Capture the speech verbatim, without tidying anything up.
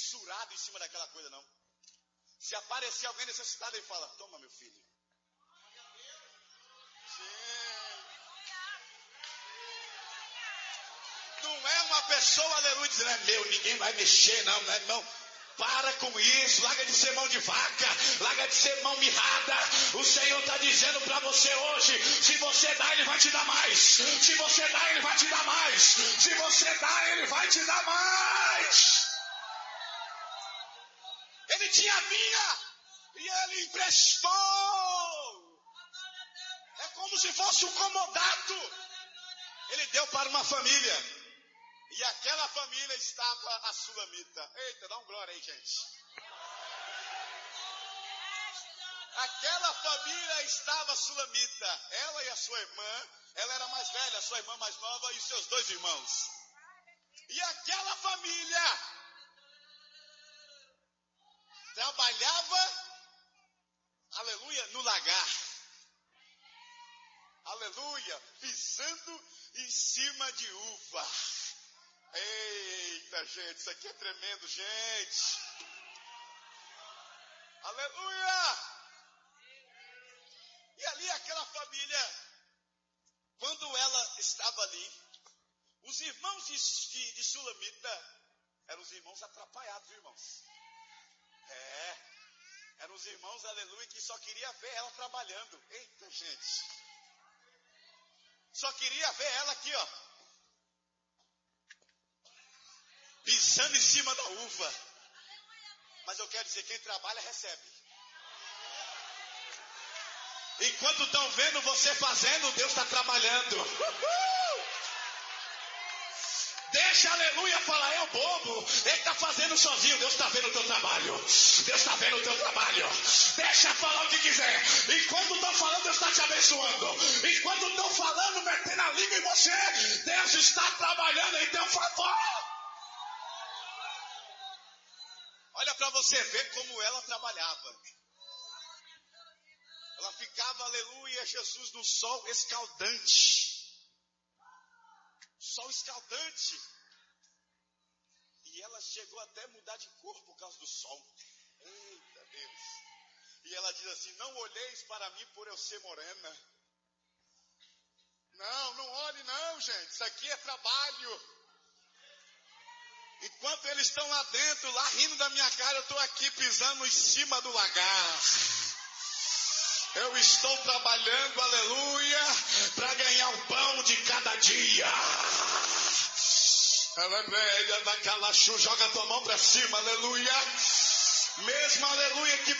fissurado em cima daquela coisa, não. Se aparecer alguém necessitado, ele fala, toma, meu filho. Não é uma pessoa, aleluia, dizendo, é meu, ninguém vai mexer, não, não é, não. Para com isso, larga de ser mão de vaca, larga de ser mão mirrada. O Senhor está dizendo para você hoje, se você dá, Ele vai te dar mais. Se você dá, Ele vai te dar mais. Se você dá, Ele vai te dar mais. Ele tinha vinha e Ele emprestou. É como se fosse um comodato. Ele deu para uma família. E aquela família estava a sulamita. Eita, dá um glória aí, gente. Aquela família estava a sulamita. Ela e a sua irmã. Ela era mais velha, a sua irmã mais nova e os seus dois irmãos. E aquela família trabalhava, aleluia, no lagar. Aleluia, pisando em cima de uva. Eita, gente, isso aqui é tremendo, gente. Aleluia! E ali aquela família, quando ela estava ali, os irmãos de, de, de Sulamita eram os irmãos atrapalhados, irmãos. É, eram os irmãos, aleluia, que só queria ver ela trabalhando. Eita, gente. Só queria ver ela aqui, ó. Pisando em cima da uva. Mas eu quero dizer, quem trabalha recebe. Enquanto estão vendo você fazendo, Deus está trabalhando. Uhul! Deixa, aleluia, falar, é o bobo. Ele está fazendo sozinho, Deus está vendo o teu trabalho. Deus está vendo o teu trabalho. Deixa falar o que quiser. Enquanto estão falando, Deus está te abençoando. Enquanto estão falando, metendo a língua em você, Deus está trabalhando em teu favor. Olha para você ver como ela trabalhava. Ela ficava, aleluia, Jesus, no sol escaldante. Sol escaldante. E ela chegou até a mudar de cor por causa do sol. Eita Deus. E ela diz assim, não olheis para mim por eu ser morena. Não, não olhe não, gente. Isso aqui é trabalho. Enquanto eles estão lá dentro, lá rindo da minha cara, eu estou aqui pisando em cima do lagar. Eu estou trabalhando, aleluia, para ganhar o pão de cada dia. Aleluia, daquela chu, joga a tua mão para cima, aleluia. Mesmo, aleluia, que